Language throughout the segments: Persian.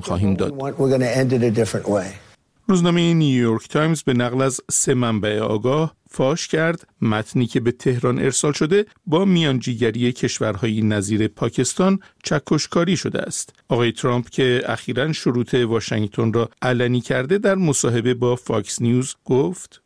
خواهیم داد. روزنامه نیویورک تایمز به نقل از 3 منبع آگاه فاش کرد متنی که به تهران ارسال شده با میانجیگری کشورهای نظیر پاکستان چکشکاری شده است. آقای ترامپ که اخیراً شروط واشنگتن را علنی کرده در مصاحبه با فاکس نیوز گفت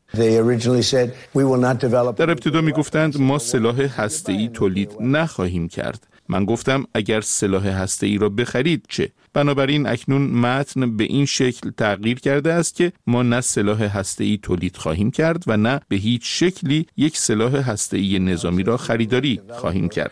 در ابتدا می گفتند ما سلاح هسته‌ای تولید نخواهیم کرد. من گفتم اگر سلاح هسته‌ای را بخرید چه؟ بنابراین اکنون متن به این شکل تغییر کرده است که ما نه سلاح هسته‌ای تولید خواهیم کرد و نه به هیچ شکلی یک سلاح هسته‌ای نظامی را خریداری خواهیم کرد.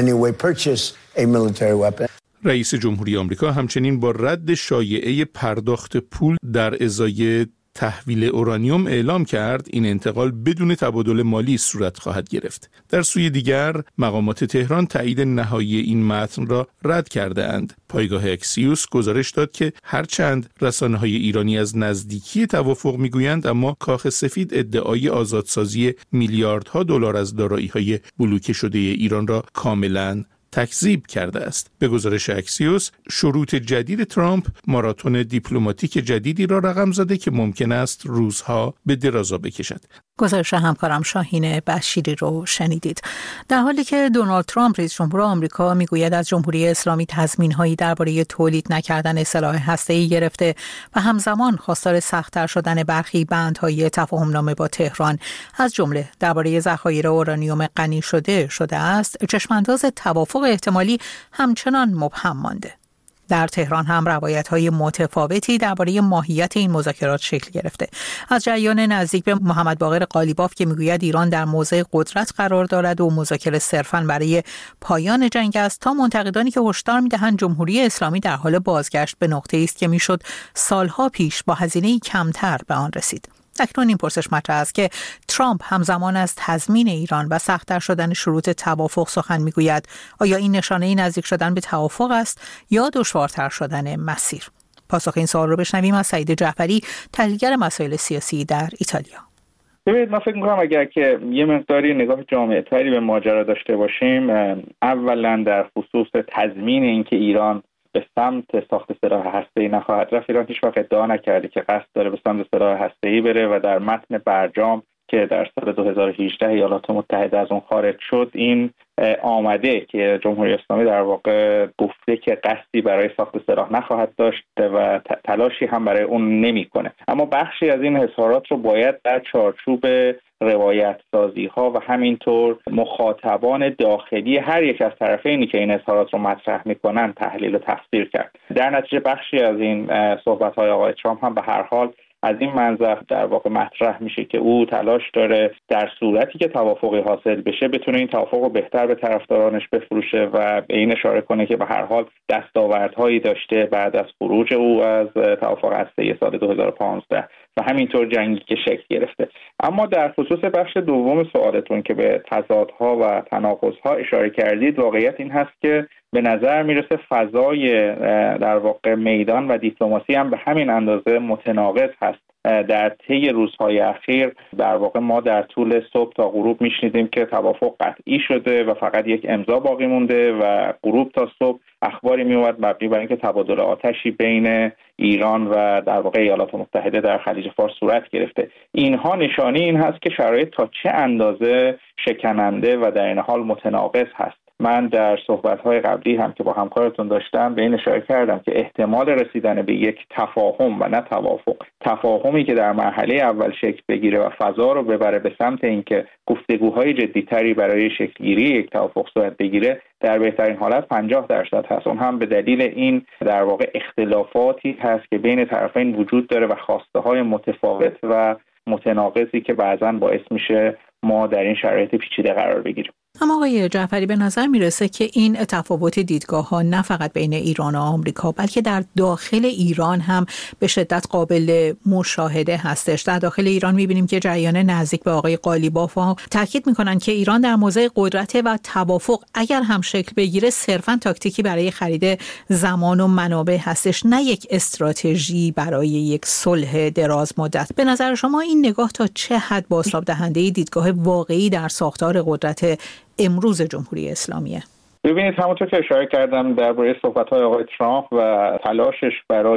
رئیس جمهوری آمریکا همچنین با رد شایعه پرداخت پول در ازای تحویل اورانیوم اعلام کرد این انتقال بدون تبادل مالی صورت خواهد گرفت. در سوی دیگر مقامات تهران تایید نهایی این متن را رد کرده اند. پایگاه اکسیوس گزارش داد که هرچند رسانه‌های ایرانی از نزدیکی توافق میگویند اما کاخ سفید ادعای آزادسازی میلیاردها دلار از دارایی‌های بلوکه شده ایران را کاملاً تکذیب کرده است. به گزارش اکسیوس شروط جدید ترامپ ماراتون دیپلماتیک جدیدی را رقم زده که ممکن است روزها به درازا بکشد. گزارش همکارم شاهین بشیری رو شنیدید. در حالی که دونالد ترامپ رئیس جمهور آمریکا میگوید از جمهوری اسلامی تضمین‌هایی درباره تولید نکردن سلاح هسته‌ای گرفته و همزمان خواستار سخت‌تر شدن برخی بندهای تفاهم‌نامه با تهران از جمله درباره ذخایر اورانیوم غنی شده است، چشم‌انداز توافق احتمالی همچنان مبهم مانده. در تهران هم روایت‌های متفاوتی درباره ماهیت این مذاکرات شکل گرفته. از جریان نزدیک به محمد باقر قالیباف که میگوید ایران در موضع قدرت قرار دارد و مذاکره صرفاً برای پایان جنگ است، تا منتقدانی که هشدار می‌دهند جمهوری اسلامی در حال بازگشت به نقطه‌ای است که میشد سالها پیش با هزینه‌ای کمتر به آن رسید. اکنون این پرسش مطرح است که ترامپ همزمان از تضمین ایران و سخت‌تر شدن شروط توافق سخن میگوید. آیا این نشانه نزدیک شدن به توافق است یا دشوارتر شدن مسیر؟ پاسخ این سوال رو بشنویم از سعید جعفری، تحلیلگر مسائل سیاسی در ایتالیا. ببینید، من فکر می‌کنم اگر که یه مقداری نگاه جامع‌تری به ماجرا داشته باشیم، اولا در خصوص تضمین اینکه ایران به سمت ساخت سلاح هسته‌ای نخواهد رفت، ایران هیچ وقت ادعا نکرده که قصد داره به سمت سلاح هسته‌ای بره و در متن برجام که در سال 2018 ایالات متحده از اون خارج شد این آمده که جمهوری اسلامی در واقع گفته که قصدی برای ساخت سلاح نخواهد داشت و تلاشی هم برای اون نمی‌کنه. اما بخشی از این اظهارات رو باید در چارچوب روایت سازی ها و همینطور مخاطبان داخلی هر یک از طرفینی که این اظهارات رو مطرح میکنن تحلیل و تفسیر کرد. در نتیجه بخشی از این صحبت های آقای ترامپ هم به هر حال از این منظر در واقع مطرح میشه که او تلاش داره در صورتی که توافقی حاصل بشه بتونه این توافق رو بهتر به طرفدارانش بفروشه و به این اشاره کنه که به هر حال دستاوردهایی داشته بعد از خروج او از توافق هسته‌ای سال 2015 و همینطور جنگی که شکل گرفته. اما در خصوص بخش دوم سوالتون که به تضادها و تناقضها اشاره کردید، واقعیت این هست که به نظر میرسه فضای در واقع میدان و دیپلماسی هم به همین اندازه متناقض هست. در طی روزهای اخیر در واقع ما در طول صبح تا غروب میشنیدیم که توافق قطعی شده و فقط یک امضا باقی مونده و غروب تا صبح اخباری میومد مبنی بر اینکه تبادل آتشی بین ایران و در واقع ایالات متحده در خلیج فارس صورت گرفته. اینها نشانه این هست که شرایط تا چه اندازه شکننده و در این حال متناقض هست. من در صحبت‌های قبلی هم که با همکارتون داشتم به این اشاره کردم که احتمال رسیدن به یک تفاهم و نه توافق، تفاهمی که در مرحله اول شکل بگیره و فضا رو ببره به سمت اینکه گفتگوهای جدی‌تری برای شکل‌گیری یک توافق صورت بگیره، در بهترین حالت 50% هست. اون هم به دلیل این در واقع اختلافاتی هست که بین طرفین وجود داره و خواسته‌های متفاوت و متناقضی که بعضاً باعث میشه ما در این شرایط پیچیده قرار بگیریم. اما آقای جعفری به نظر میرسه که این تفاوت دیدگاه‌ها نه فقط بین ایران و آمریکا بلکه در داخل ایران هم به شدت قابل مشاهده هستش. در داخل ایران می‌بینیم که جریان نزدیک به آقای قالیباف ها تاکید می‌کنن که ایران در موضع قدرت و توافق اگر هم شکل بگیره صرفاً تاکتیکی برای خرید زمان و منابع هستش، نه یک استراتژی برای یک صلح دراز مدت. به نظر شما این نگاه تا چه حد بازتاب دهنده دیدگاه واقعی در ساختار قدرت امروز جمهوری اسلامیه؟ ببینید، همونطور که اشاره کردم درباره صحبت‌های آقای ترامپ و تلاشش برای